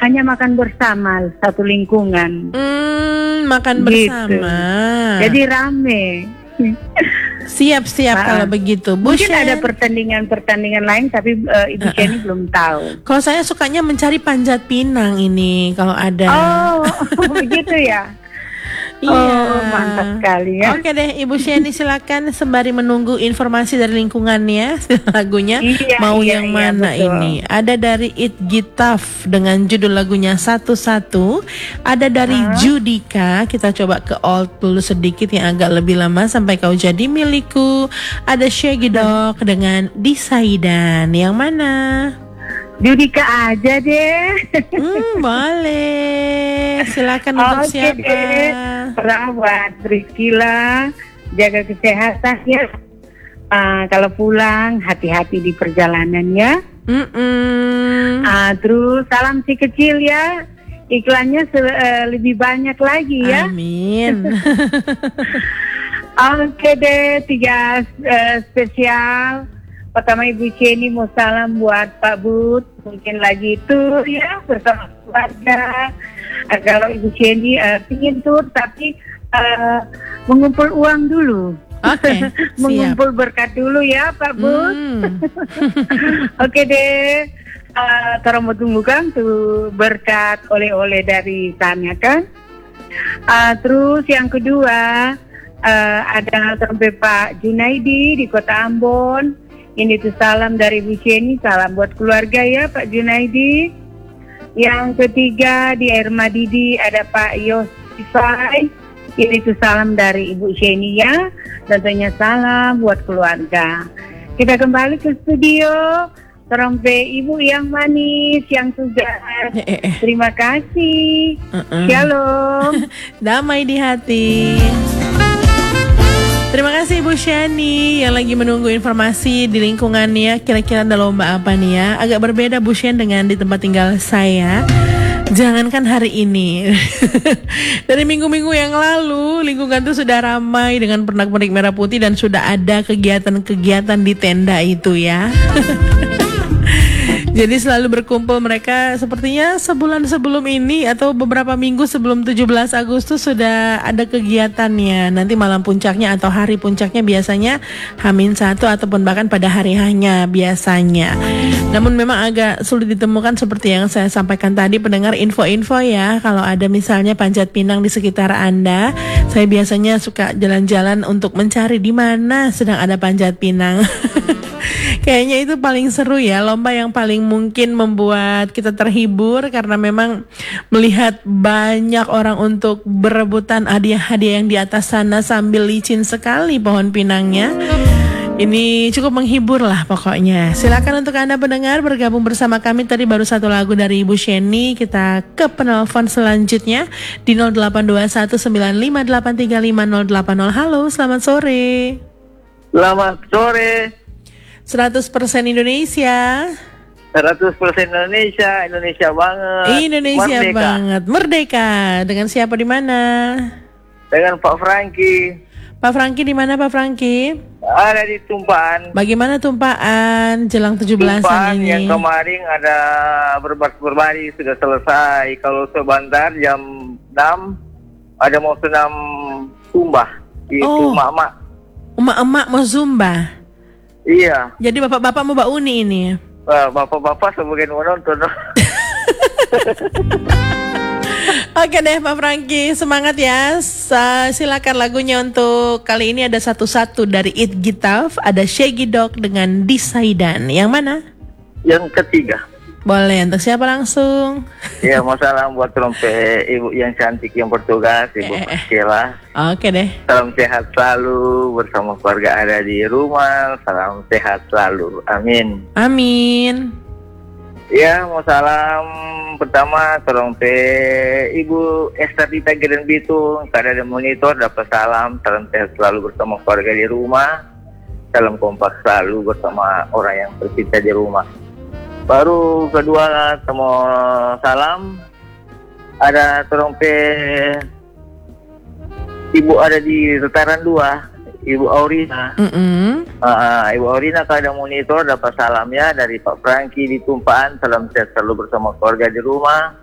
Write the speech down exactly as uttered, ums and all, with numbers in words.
hanya makan bersama satu lingkungan. Hmm, makan Gitu. bersama. Jadi rame. Siap-siap Ah. kalau begitu. Bu Mungkin Shen, ada pertandingan-pertandingan lain, tapi uh, Ibu Uh-uh. Jenny belum tahu. kalau saya sukanya mencari panjat pinang ini kalau ada. Oh, begitu ya. Iya. Oh, mantap sekali ya. Oke deh, Ibu Sheni silakan sembari menunggu informasi dari lingkungannya lagunya. Iya, Mau iya, yang iya, mana betul. ini? Ada dari It Gitaf dengan judul lagunya Satu-Satu. Ada dari Ah. Judika. Kita coba ke old dulu sedikit yang agak lebih lama sampai kau jadi milikku. Ada Shaggy Dog dengan Disaidan. Yang mana? Judika aja deh. Hmm, boleh. Silakan untuk Oke siapa? deh. Perawat Priscilla, jaga kesehatan ya. Ah, kalau pulang hati-hati di perjalanan ya. Mm-mm. Ah, terus salam si kecil ya. Iklannya se- eh, lebih banyak lagi ya. Amin. Oke deh, tiga eh, spesial. Pertama Ibu Jenny mau salam buat Pak Bud, mungkin lagi tur ya bersama keluarga. Eh, kalau Ibu Jenny uh, ingin tur tapi uh, mengumpul uang dulu. Oke, Mengumpul berkat dulu ya Pak Bud. Hmm. Oke deh, uh, tolong tunggu kan tuh berkat oleh-oleh dari sana kan. Uh, terus yang kedua uh, ada sampai Pak Junaidi di Kota Ambon. Ini tuh salam dari Bu Jenny, salam buat keluarga ya Pak Junaidi. Yang ketiga di Air Madidi ada Pak Yosifai. Ini tuh salam dari Ibu Jenny ya. Tentunya salam buat keluarga. Kita kembali ke studio. Terompe Ibu yang manis, yang sudah. Eh, eh, eh. Terima kasih. Uh-uh. Shalom. Damai di hati. Terima kasih Ibu Shani yang lagi menunggu informasi di lingkungannya. Kira-kira ada lomba apa nih ya? Agak berbeda Bu Shen dengan di tempat tinggal saya. Jangankan hari ini. Dari minggu-minggu yang lalu lingkungan itu sudah ramai dengan pernak-pernik merah putih dan sudah ada kegiatan-kegiatan di tenda itu ya. Jadi selalu berkumpul mereka sepertinya sebulan sebelum ini atau beberapa minggu sebelum tujuh belas Agustus sudah ada kegiatannya. Nanti malam puncaknya atau hari puncaknya biasanya Hamin satu ataupun bahkan pada hari hanya biasanya. Namun memang agak sulit ditemukan seperti yang saya sampaikan tadi pendengar info-info ya. Kalau ada misalnya panjat pinang di sekitar Anda, saya biasanya suka jalan-jalan untuk mencari di mana sedang ada panjat pinang. Kayaknya itu paling seru ya, lomba yang paling mungkin membuat kita terhibur karena memang melihat banyak orang untuk berebutan hadiah-hadiah yang di atas sana sambil licin sekali pohon pinangnya. Ini cukup menghibur lah pokoknya. Silakan untuk Anda pendengar bergabung bersama kami. Tadi baru satu lagu dari Ibu Sheni. Kita ke penelpon selanjutnya di nol delapan dua satu sembilan lima delapan tiga lima nol delapan nol. Halo, selamat sore. Selamat sore. seratus persen Indonesia. seratus persen Indonesia, Indonesia banget. Indonesia Merdeka. banget. Merdeka. Dengan siapa di mana? Dengan Pak Franky. Pak Franky di mana Pak Franky? Ada di Tumpaan. Bagaimana tumpaan jelang tujuh belasan Tumpaan ini? yang kemarin ada berbaris-berbaris sudah selesai. Kalau sebentar jam enam ada mau senam Zumba. Itu Oh. mak-mak. Emak-emak mau zumba. Iya. Jadi bapak-bapak mau Mbak Uni ini. Wah, bapak-bapak sebagian menonton. Oke deh Pak Franky, semangat ya. Sa- silakan lagunya untuk kali ini ada satu-satu dari It Gitaf, ada Shaggy Dog dengan Disaidan. Yang mana? Yang ketiga. Boleh, untuk siapa langsung? Ya, mau salam buat trompet ibu yang cantik yang bertugas, Ibu Eh, eh, eh. Sheila. Oke deh. Salam sehat selalu bersama keluarga ada di rumah. Salam sehat selalu. Amin. Amin. Ya, mau salam pertama trompet Ibu Esther Dita Geren Bitung. Kada ada monitor dapat salam. Salam sehat selalu bersama keluarga di rumah. Salam kompak selalu bersama orang yang tercinta di rumah. Baru kedua temu salam ada trompet Ibu ada di Tataran dua, Ibu Aurina. Mm-mm. Uh, Ibu Aurina kada monitor dapat salamnya dari Pak Franky di Tumpaan. Salam sehat selalu bersama keluarga di rumah.